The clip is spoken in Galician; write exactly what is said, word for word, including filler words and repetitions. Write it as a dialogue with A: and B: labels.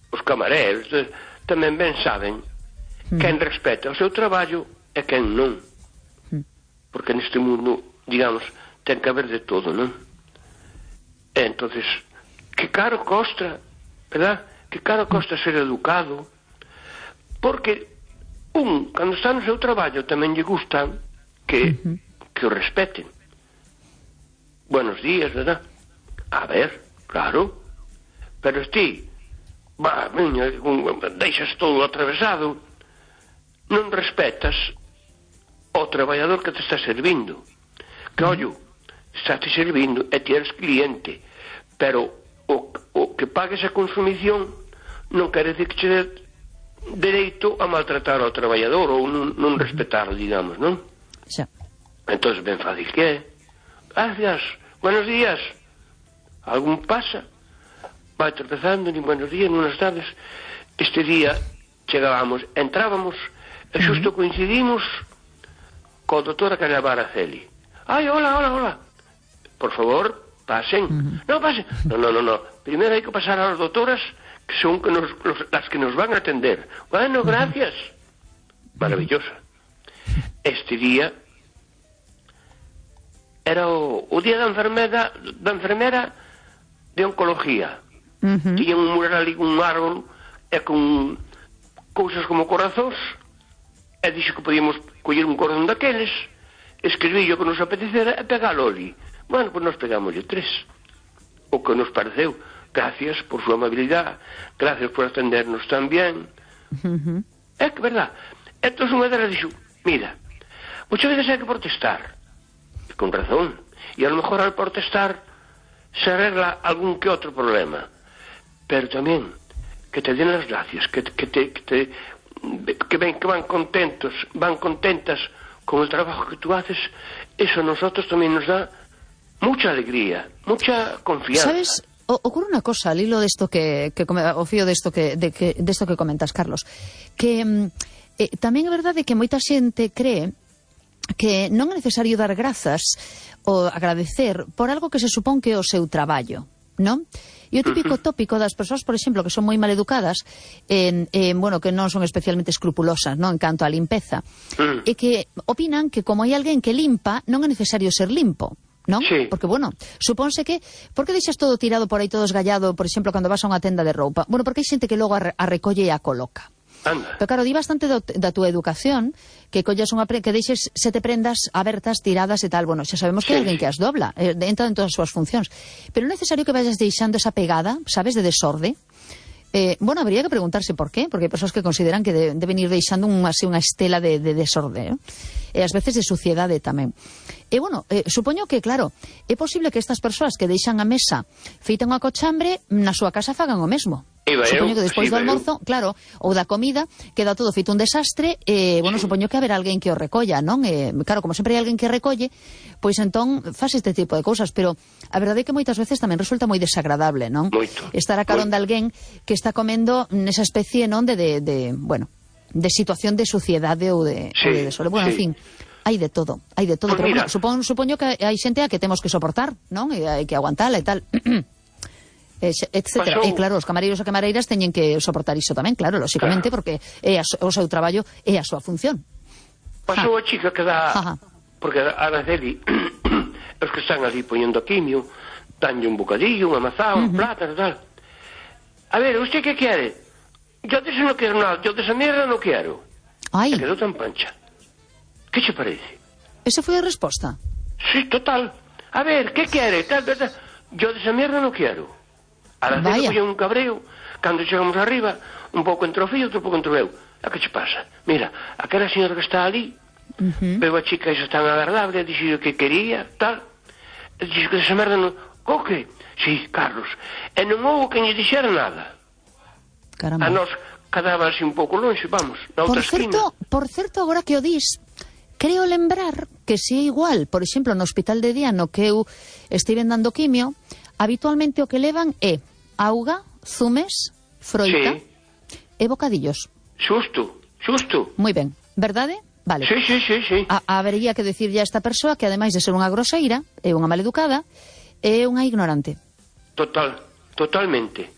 A: os camareros de, tamén ben saben mm. quen respeta o seu traballo e quen non. Mm. Porque neste mundo, digamos, ten que haber de todo, non? E entonces, que caro costa, verdad? Que caro costa ser educado, porque un, cando está no seu traballo, tamén lle gusta que, uh-huh. que o respeten. Buenos días, verdad? A ver, claro. Pero ti, va, miña, deixas todo atravesado, non respetas o traballador que te está servindo. Que, ollo, está te servindo e ti eres cliente, pero o, o que pagues a consumición non quere decir que che dé dereito a maltratar ao traballador ou non, non respetar, digamos, non?
B: Xa.
A: Entón, ben fácil que é. Gracias, buenos días. Algún pasa? Vai tropezando, ni buenos días, ni buenas tardes. Este día chegábamos, entrábamos e xusto coincidimos co doutora Calabar Araceli. Ai, hola, hola, hola. Por favor, pasen. Uh-huh. No, pasen. No, no, no, no. Primero hai que pasar a las doutoras que son que nos, los, las que nos van a atender. Bueno, gracias. Uh-huh. Maravillosa. Este día era o, o día da enfermera, da enfermera de oncología. Uh-huh. Tiña un mural ali, un árbol, e con cousas como corazóns, e dixo que podíamos coller un cordón daqueles, escribir o que nos apetecera e pegalo ali. Bueno, pois pues nos pegámoslle tres. O que nos pareceu. Gracias por súa amabilidade, gracias por atendernos tan bien. Uh-huh. É que, verdad? Entón unha delas dixo, mira, muchas veces hai que protestar, e con razón, e a lo mejor al protestar se arregla algún que outro problema, pero tamén que te den las gracias, que, que te, que te que ven que van contentos, van contentas con el trabajo que tú haces, eso a nosotros tamén nos da mucha alegría, mucha confianza.
B: ¿Sabes? O, ocurre una cosa al hilo de esto que, que o fío de esto que, de, que, de esto que comentas, Carlos, que eh, tamén é verdade que moita xente cree que non é necesario dar grazas ou agradecer por algo que se supón que é o seu traballo, non? E o típico tópico das persoas, por exemplo, que son moi mal educadas, en, en, bueno, que non son especialmente escrupulosas, non, en canto á limpeza, e que opinan que como hai alguén que limpa, non é necesario ser limpo. ¿Non?
A: Sí.
B: Porque, bueno, supónse que... Por que deixas todo tirado por aí, todo esgallado, por exemplo, cando vas a unha tenda de roupa? Bueno, porque hai xente que logo a, re, a recolle e a coloca.
A: Anda.
B: Pero, claro, di bastante do, da túa educación que collas unha pre, que deixes sete prendas abertas, tiradas e tal. Bueno, xa sabemos que hai sí. alguén que as dobla, eh, entra en todas as súas funcións. Pero é necesario que vayas deixando esa pegada, sabes, de desorde. Eh, bueno, habría que preguntarse por qué, porque hai persoas que consideran que de, deben ir deixando un, así, unha estela de, de desorde, eh? E ás veces de suciedade tamén. E, bueno, eh, supoño que, claro, é posible que estas persoas que deixan a mesa feita unha cochambre na súa casa fagan o mesmo. Supoño que despois sí, do almorzo, claro, ou da comida, queda todo feito un desastre, e, bueno, sí. supoño que haberá alguén que o recolla, non? E, claro, como sempre hai alguén que recolle, pois entón faz este tipo de cousas, pero a verdade é que moitas veces tamén resulta moi desagradable, non?
A: Moito.
B: Estar a carón de alguén que está comendo nesa especie, non, de, de, de bueno, de situación de suciedade ou de,
A: sí,
B: ou de desole. Bueno, sí. en fin, hai de todo, hai de todo,
A: pues
B: pero
A: mira,
B: bueno, supón, supoño que hai xente a que temos que soportar, non? E hai que aguantala e tal. Etcétera. E claro, os camareiros e camareiras teñen que soportar iso tamén, claro, lóxicamente, claro. porque é a, o seu traballo é a súa función.
A: Pasou a chica que dá, Ajá. porque a Araceli, os que están ali poñendo quimio, danlle un bocadillo, unha mazá, un uh-huh. plátano, tal. A ver, ¿usted qué quiere? Yo de eso no quiero nada, yo de esa mierda no quiero.
B: Ai.
A: Se quedou tan pancha. ¿Qué te parece?
B: ¿Esa foi a resposta?
A: Sí, total. A ver, ¿qué quiere? Tal, tal, tal. Yo de esa mierda no quiero. Araceli coñe un cabreo, cando chegamos arriba, un pouco entre o fillo, outro pouco entre o eu. A que che pasa? Mira, aquela señora que está ali, uh-huh. veo a chica esa tan agradable, dixo que quería, tal, dixo que esa merda non... O que? Sí, Carlos. E non houve que lle dixera nada.
B: Caramba.
A: A nos quedaba así un pouco longe, vamos, na outra
B: esquina. Por certo, agora que o dis, creo lembrar que se é igual, por exemplo, no hospital de día no que eu estiven dando quimio, habitualmente o que levan é auga, zumes, froita sí. e bocadillos.
A: Xusto, xusto.
B: Moi ben, verdade? Vale.
A: Sí, sí, sí, sí.
B: A, habería que decirlle a esta persoa que ademais de ser unha groseira, é unha maleducada, é unha ignorante.
A: Total, totalmente.